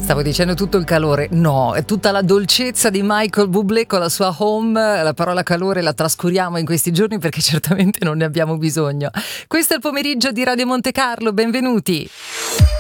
Stavo dicendo tutto il calore, no, è tutta la dolcezza di Michael Bublé con la sua Home. La parola calore la trascuriamo in questi giorni perché certamente non ne abbiamo bisogno. Questo è il pomeriggio di Radio Monte Carlo, benvenuti.